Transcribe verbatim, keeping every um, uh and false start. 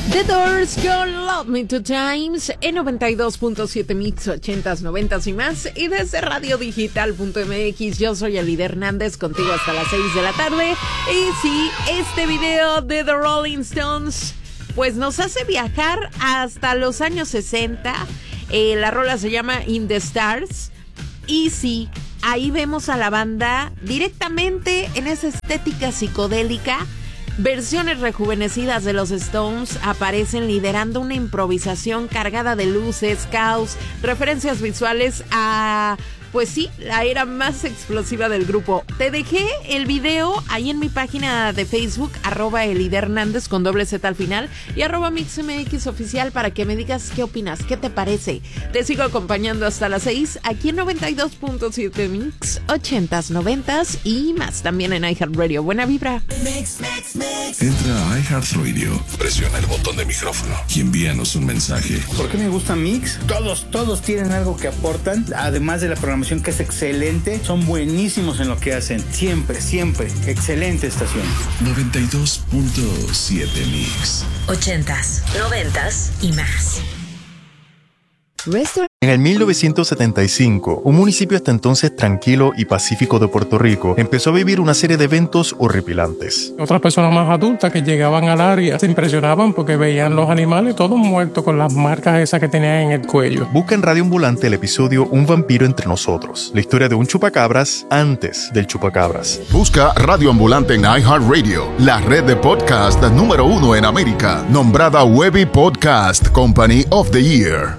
The Doors, You Love Me Two Times, en noventa y dos punto siete Mix, ochentas, noventas y más, y desde radio digital punto m x. Yo soy Elide Hernández, contigo hasta las seis de la tarde. Y sí, este video de The Rolling Stones pues nos hace viajar hasta los años sesenta. eh, La rola se llama In the Stars. Y sí, ahí vemos a la banda directamente en esa estética psicodélica. Versiones rejuvenecidas de los Stones aparecen liderando una improvisación cargada de luces, caos, referencias visuales a, pues sí, la era más explosiva del grupo. Te dejé el video ahí en mi página de Facebook, arroba Elide Hernández con doble Z al final y arroba MixMX oficial para que me digas qué opinas, qué te parece. Te sigo acompañando hasta las seis aquí en noventa y dos punto siete Mix, ochentas, noventas y más, también en iHeartRadio. Buena vibra. Mix, mix, mix. Entra a iHeartRadio, presiona el botón de micrófono y envíanos un mensaje. ¿Por qué me gusta Mix? Todos, todos tienen algo que aportan, además de la programación que es excelente, son buenísimos en lo que hacen, siempre, siempre, excelente estación. noventa y dos punto siete Mix. Ochentas, noventas y más. En el mil novecientos setenta y cinco, un municipio hasta entonces tranquilo y pacífico de Puerto Rico empezó a vivir una serie de eventos horripilantes. Otras personas más adultas que llegaban al área se impresionaban porque veían los animales todos muertos con las marcas esas que tenían en el cuello. Busca en Radio Ambulante el episodio Un vampiro entre nosotros, la historia de un chupacabras antes del chupacabras. Busca Radio Ambulante en iHeartRadio, la red de podcast número uno en América, nombrada Webby Podcast Company of the Year.